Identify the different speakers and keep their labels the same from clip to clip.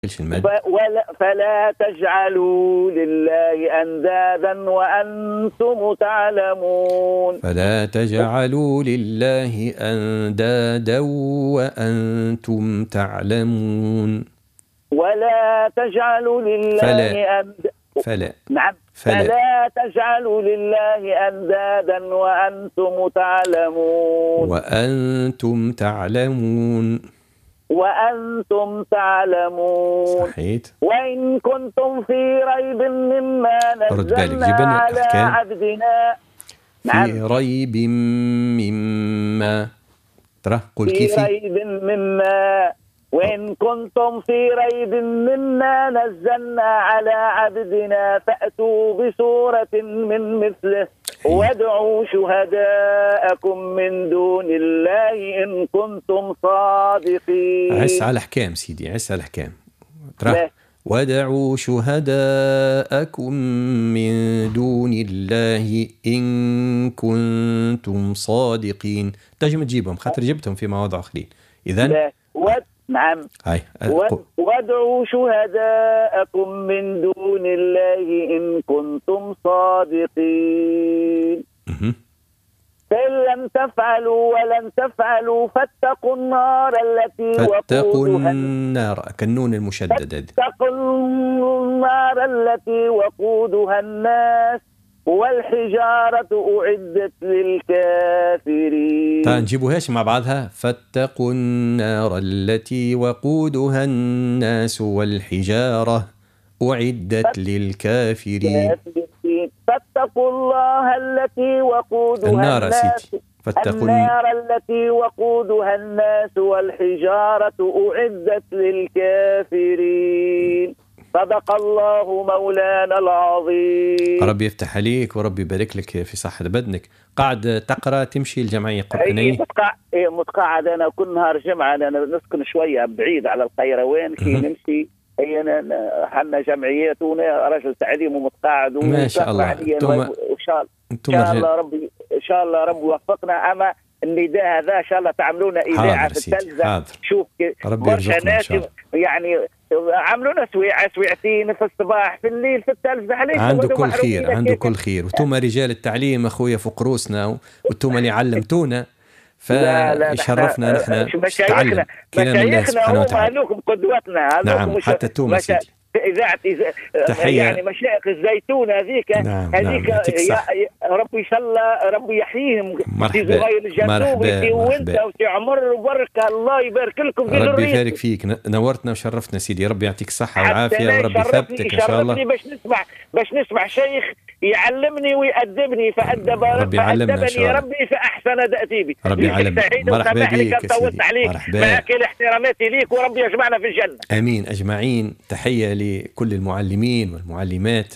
Speaker 1: المد.
Speaker 2: فلا تجعلوا لله أندادا وأنتم تعلمون.
Speaker 1: فلا تجعلوا لله أندادا وأنتم تعلمون.
Speaker 2: ولا تجعلوا لله
Speaker 1: فلا
Speaker 2: نعم فلا تجعلوا لله أندادا وأنتم تعلمون.
Speaker 1: وأنتم تعلمون. صحيح.
Speaker 2: وإن كنتم في ريب مما نزلنا على عبدنا.
Speaker 1: في ريب مما قل كيف
Speaker 2: في ريب مما وإن كنتم في ريب مما نزلنا على عبدنا فأتوا بسورة من مثله وادعوا شهداءكم من دون الله إن كنتم صادقين.
Speaker 1: عس على الأحكام سيدي، عس على الأحكام. وادعوا شهداءكم من دون الله إن كنتم صادقين. تجم تجيبهم خاطر جبتهم في مواضع آخرين. إذن
Speaker 2: نعم. وادعوا شهداءكم من دون الله إن كنتم صادقين. فإن لم تفعلوا ولن تفعلوا فاتقوا النار التي وقودها
Speaker 1: النار كالنون المشدد.
Speaker 2: فاتقوا النار التي وقودها الناس والحجارة أعدت للكافرين.
Speaker 1: نجيبوهاش مع بعضها. فاتقوا النار التي وقودها الناس والحجارة أعدت للكافرين.
Speaker 2: فاتقوا الله التي وقودها
Speaker 1: النار
Speaker 2: الناس.
Speaker 1: فاتقوا
Speaker 2: النار التي وقودها الناس والحجارة أعدت للكافرين. صدق الله مولانا العظيم.
Speaker 1: ربي يفتح عليك وربي يبارك لك في صحة بدنك. قاعد تقرأ تمشي الجمعية القرآنية؟
Speaker 2: متقاعد أنا كل نهار جمعة. أنا نسكن شوية بعيد على القيروان كي نمشي. حنا جمعياتنا رجل تعليم ومتقاعد
Speaker 1: ما شاء الله.
Speaker 2: إن شاء الله رب وفقنا. أما النداء هذا إن شاء الله تعملونا إذاعة في التلفزة. شوف برشا ناس يعني عملونا سويعتين في الصباح في الليل في التلفزة.
Speaker 1: عنده كل خير، عنده كل خير. وانتم رجال التعليم أخويا فوق روسنا، وانتم اللي علمتونا فيشرفنا نحن نتعلم كلام الله سبحانه وتعالى.
Speaker 2: هم قدوتنا.
Speaker 1: نعم حتى توما سيدي.
Speaker 2: إذاعة يعني مشايخ الزيتون هذيك. ربي إن شاء الله ربي يحييهم في زغير الجنوب وانت وسي عمر وبركة. الله يبارك لكم في
Speaker 1: ربي يبارك فيك. نورتنا وشرفتنا سيدي. ربي يعطيك الصحة والعافية وربي يثبتك إن شاء الله.
Speaker 2: باش نسمع شيخ يعلمني ويأدبني فأدبني ربي فأحسن تأديبي.
Speaker 1: ربي يعلمك. مرحبا بك
Speaker 2: طولت عليك. معك احتراماتي ليك وربي يجمعنا في الجنة.
Speaker 1: آمين أجمعين. تحية لكل المعلمين والمعلمات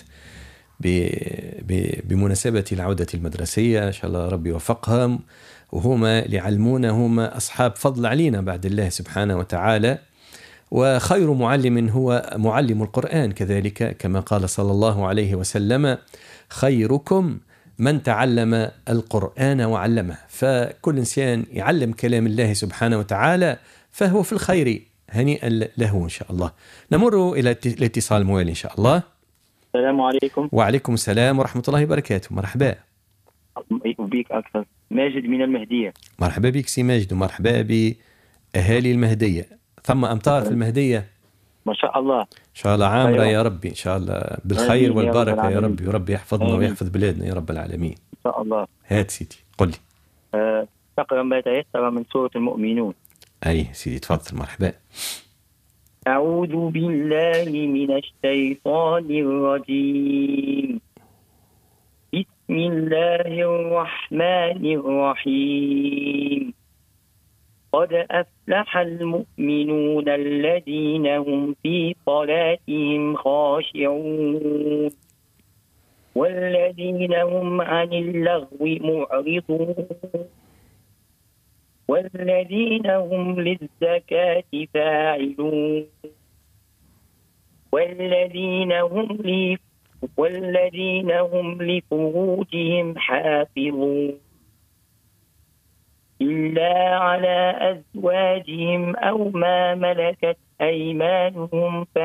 Speaker 1: بمناسبة العودة المدرسية. إن شاء الله ربي يوفقهم، وهما اللي يعلمونا هما أصحاب فضل علينا بعد الله سبحانه وتعالى. وخير معلم هو معلم القرآن كذلك، كما قال صلى الله عليه وسلم: خيركم من تعلم القرآن وعلمه. فكل إنسان يعلم كلام الله سبحانه وتعالى فهو في الخير. هنيئا له إن شاء الله. نمر إلى الاتصال الموالي إن شاء الله.
Speaker 3: السلام عليكم.
Speaker 1: وعليكم السلام ورحمة الله وبركاته. مرحبا
Speaker 3: بك أكثر. ماجد من المهدية.
Speaker 1: مرحبا بك سي ماجد، ومرحبا بأهالي المهدية. ثم أمطار في المهدية
Speaker 3: ما شاء الله.
Speaker 1: إن شاء الله عامرة يا ربي، إن شاء الله بالخير والبركة يا ربي، وربي يحفظنا ويحفظ بلادنا يا رب العالمين
Speaker 3: إن شاء الله.
Speaker 1: هات سيدي قل لي.
Speaker 3: تقرأ ما تيسر من سورة المؤمنون.
Speaker 1: أي سيدي تفضل. مرحبا.
Speaker 3: أعوذ بالله من الشيطان الرجيم. بسم الله الرحمن الرحيم. قد أفلح المؤمنون الذين هم في صلاتهم خاشعون والذين هم عن اللغو معرضون والذين هم للزكاة فاعلون والذين هم لفروجهم حافظون إلا على أزواجهم أو ما ملكت أيمانهم